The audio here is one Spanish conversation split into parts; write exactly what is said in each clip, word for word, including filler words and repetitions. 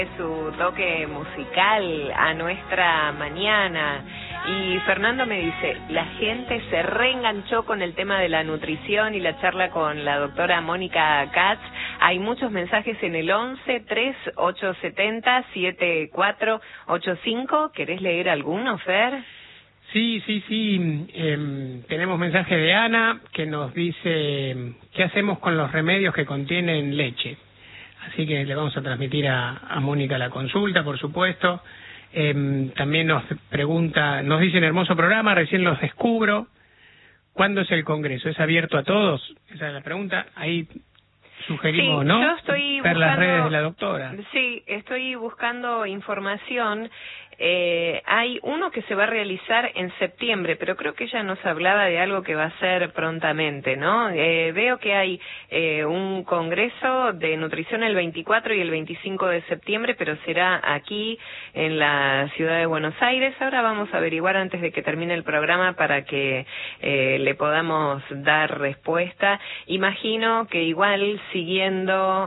Su toque musical a nuestra mañana. Y Fernando me dice, la gente se reenganchó con el tema de la nutrición y la charla con la doctora Mónica Katz. Hay muchos mensajes en el once, tres, ocho siete cero, siete cuatro ocho cinco. ¿Querés leer alguno, Fer? Sí, sí, sí. Eh, tenemos mensaje de Ana que nos dice, ¿qué hacemos con los remedios que contienen leche? Así que le vamos a transmitir a, a Mónica la consulta, por supuesto. Eh, también nos pregunta, nos dice, hermoso programa, recién los descubro. ¿Cuándo es el congreso? ¿Es abierto a todos? Esa es la pregunta. Ahí sugerimos, sí, ¿no? Yo estoy ver buscando, las redes de la doctora. Sí, estoy buscando información. Eh, hay uno que se va a realizar en septiembre, pero creo que ella nos hablaba de algo que va a ser prontamente, ¿no? Eh, veo que hay eh, un congreso de nutrición el veinticuatro y el veinticinco de septiembre, pero será aquí en la ciudad de Buenos Aires. Ahora vamos a averiguar antes de que termine el programa para que eh, le podamos dar respuesta. Imagino que igual siguiendo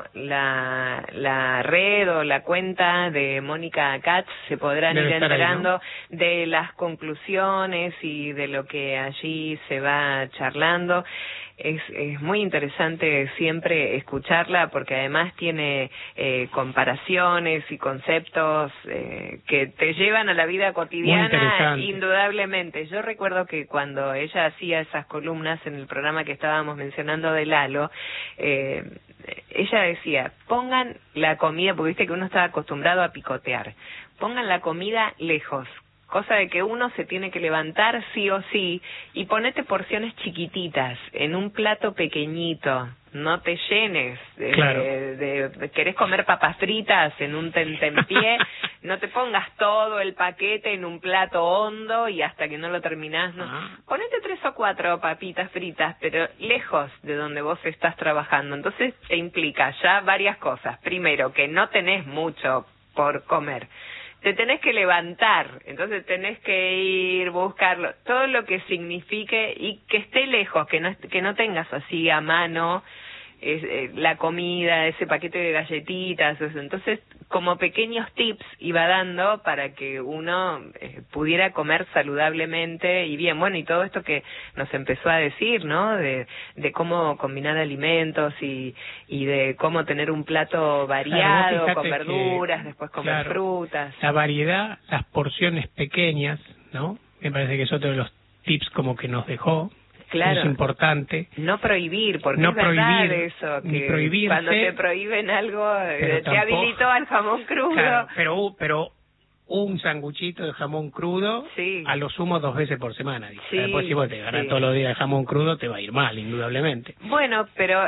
la, la red o la cuenta de Mónica Katz se podrán ir enterando ahí, ¿no? de las conclusiones y de lo que allí se va charlando. Es, es muy interesante siempre escucharla porque además tiene eh, comparaciones y conceptos eh, que te llevan a la vida cotidiana indudablemente. Yo recuerdo que cuando ella hacía esas columnas en el programa que estábamos mencionando de Lalo, eh, ella decía, pongan la comida, porque viste que uno está acostumbrado a picotear, pongan la comida lejos, cosa de que uno se tiene que levantar sí o sí, y ponete porciones chiquititas, en un plato pequeñito, no te llenes, de, claro. de, de, de querés comer papas fritas en un tentempié, no te pongas todo el paquete en un plato hondo y hasta que no lo terminás, no. Ah. Ponete tres o cuatro papitas fritas, pero lejos de donde vos estás trabajando, entonces te implica ya varias cosas. Primero, que no tenés mucho por comer, te tenés que levantar, entonces tenés que ir, buscarlo, todo lo que signifique y que esté lejos, que no que no tengas así a mano es, eh, la comida, ese paquete de galletitas, eso. Entonces como pequeños tips iba dando para que uno eh, pudiera comer saludablemente y bien. Bueno, y todo esto que nos empezó a decir, ¿no? De, de cómo combinar alimentos y, y de cómo tener un plato variado, claro, con verduras, que, después comer claro, frutas. La variedad, las porciones pequeñas, ¿no? Me parece que es otro de los tips como que nos dejó. Claro. Es importante. No prohibir, porque no es prohibir, verdad eso, que ni prohibirse, cuando te prohíben algo, te tampoco, habilitó al jamón crudo. Claro, pero, pero un sanguchito de jamón crudo, sí. a lo sumo dos veces por semana. Sí, Después si vos te ganas sí. todos los días de jamón crudo, te va a ir mal, indudablemente. Bueno, pero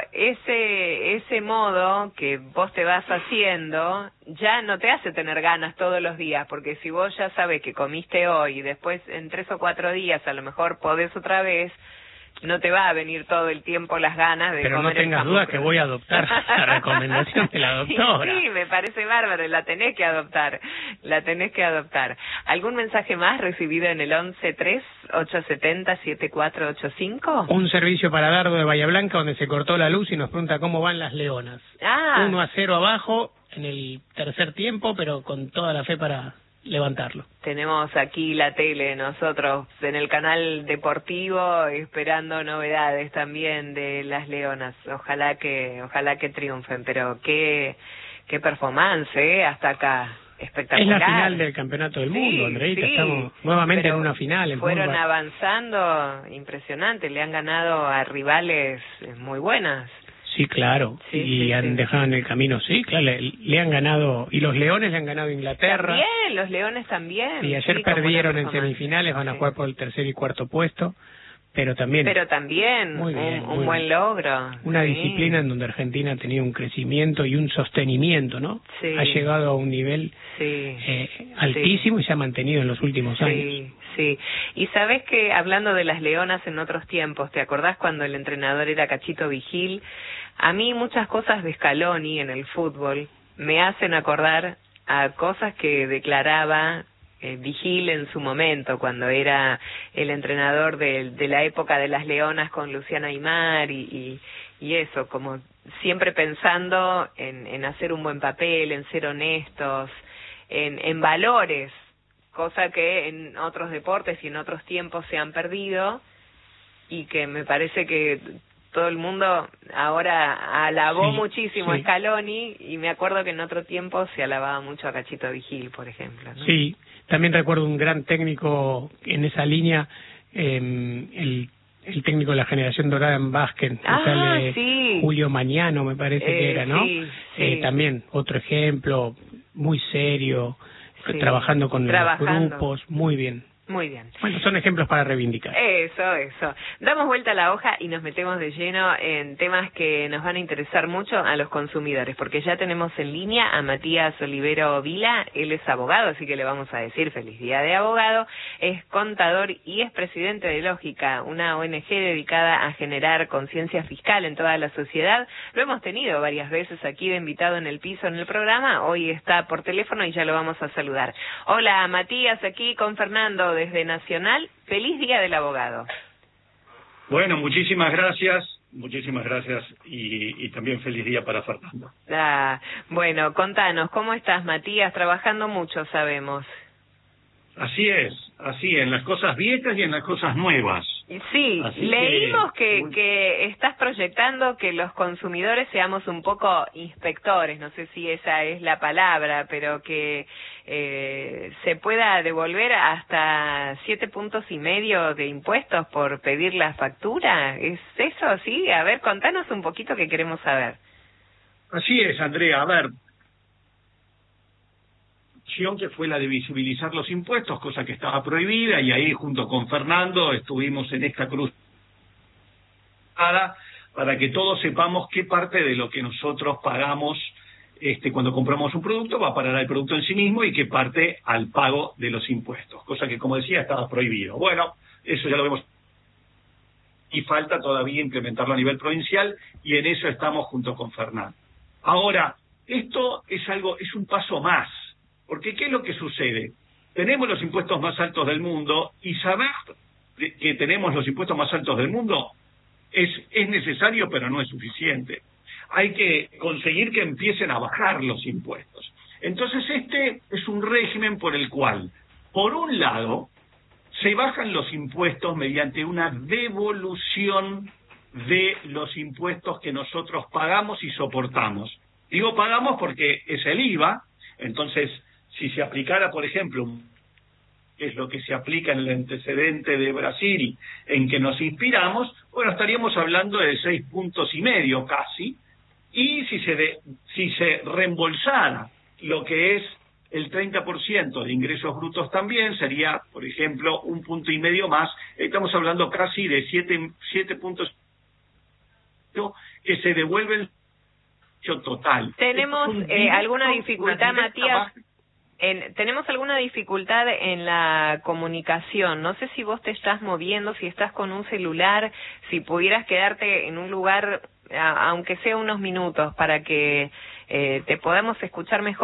ese ese modo que vos te vas haciendo ya no te hace tener ganas todos los días, porque si vos ya sabes que comiste hoy y después en tres o cuatro días a lo mejor podés otra vez, no te va a venir todo el tiempo las ganas de Pero comer. Pero no tengas duda que voy a adoptar la recomendación de la doctora. Sí, me parece bárbaro, la tenés que adoptar, la tenés que adoptar. ¿Algún mensaje más recibido en el once, tres, ocho siete cero, siete cuatro ocho cinco? Un servicio para Dardo de Bahía Blanca donde se cortó la luz y nos pregunta cómo van las leonas. Ah. uno a cero abajo en el tercer tiempo, pero con toda la fe para levantarlo. Tenemos aquí la tele nosotros en el canal deportivo esperando novedades también de las leonas. Ojalá que ojalá que triunfen, pero qué qué performance, ¿eh? Hasta acá. Espectacular. Es la final del campeonato del mundo, sí, Andreita, sí, estamos nuevamente en una final. En fueron fútbol. avanzando, impresionante, le han ganado a rivales muy buenas. Sí, claro, sí, y sí, han sí. dejado en el camino, sí, claro, le, le han ganado, y los Leones le han ganado a Inglaterra. También, los Leones también. Y ayer sí, perdieron en semifinales, van a sí. jugar por el tercer y cuarto puesto, pero también... Pero también, muy bien, un, muy un buen bien. logro. Una sí. disciplina en donde Argentina ha tenido un crecimiento y un sostenimiento, ¿no? Sí. Ha llegado a un nivel sí. eh, altísimo sí. y se ha mantenido en los últimos sí. años. Sí, y sabes que hablando de las leonas en otros tiempos, ¿te acordás cuando el entrenador era Cachito Vigil? A mí muchas cosas de Scaloni en el fútbol me hacen acordar a cosas que declaraba eh, Vigil en su momento, cuando era el entrenador de, de la época de las leonas con Luciano Aymar y, y, y eso, como siempre pensando en, en hacer un buen papel, en ser honestos, en, en valores, cosa que en otros deportes y en otros tiempos se han perdido y que me parece que todo el mundo ahora alabó sí, muchísimo sí. a Scaloni, y me acuerdo que en otro tiempo se alababa mucho a Cachito Vigil, por ejemplo, ¿no? Sí, también recuerdo un gran técnico en esa línea, eh, el, el técnico de la generación dorada en básquet, Ah, sale sí. Julio Mañano, me parece Eh, que era, ¿no? sí, sí. Eh, también otro ejemplo, muy serio, Sí, trabajando con trabajando. los grupos, muy bien. Muy bien. Bueno, son ejemplos para reivindicar. Eso, eso. Damos vuelta a la hoja y nos metemos de lleno en temas que nos van a interesar mucho a los consumidores, porque ya tenemos en línea a Matías Olivero Vila. Él es abogado, así que le vamos a decir feliz día de abogado. Es contador y es presidente de Lógica, una O N G dedicada a generar conciencia fiscal en toda la sociedad. Lo hemos tenido varias veces aquí de invitado en el piso en el programa. Hoy está por teléfono y ya lo vamos a saludar. Hola, Matías, aquí con Fernando desde Nacional. Feliz día del abogado. Bueno, muchísimas gracias, muchísimas gracias y, y también feliz día para Fernando. Ah, bueno, contanos, ¿cómo estás, Matías? Trabajando mucho, sabemos. Así es, así, en las cosas viejas y en las cosas nuevas. Sí, Así leímos que, que, que estás proyectando que los consumidores seamos un poco inspectores, no sé si esa es la palabra, pero que eh, se pueda devolver hasta siete puntos y medio de impuestos por pedir la factura. ¿Es eso, sí? A ver, contanos un poquito que queremos saber. Así es, Andrea, a ver, que fue la de visibilizar los impuestos, cosa que estaba prohibida, y ahí junto con Fernando estuvimos en esta cruz para que todos sepamos qué parte de lo que nosotros pagamos este, cuando compramos un producto va a parar al producto en sí mismo y qué parte al pago de los impuestos, cosa que, como decía, estaba prohibido. Bueno, eso ya lo vemos y falta todavía implementarlo a nivel provincial, y en eso estamos junto con Fernando. Ahora, esto es algo, es un paso más. Porque ¿qué es lo que sucede? Tenemos los impuestos más altos del mundo, y saber que tenemos los impuestos más altos del mundo es, es necesario, pero no es suficiente. Hay que conseguir que empiecen a bajar los impuestos. Entonces este es un régimen por el cual, por un lado, se bajan los impuestos mediante una devolución de los impuestos que nosotros pagamos y soportamos. Digo pagamos porque es el I V A, entonces si se aplicara, por ejemplo, que es lo que se aplica en el antecedente de Brasil, en que nos inspiramos, bueno, estaríamos hablando de seis puntos y medio casi, y si se de, si se reembolsara lo que es el treinta por ciento de ingresos brutos también, sería, por ejemplo, un punto y medio más, estamos hablando casi de siete, siete puntos que se devuelven total. ¿Tenemos eh, alguna dificultad, Matías? En, tenemos alguna dificultad en la comunicación. No sé si vos te estás moviendo, si estás con un celular, si pudieras quedarte en un lugar, a, aunque sea unos minutos, para que eh, te podamos escuchar mejor.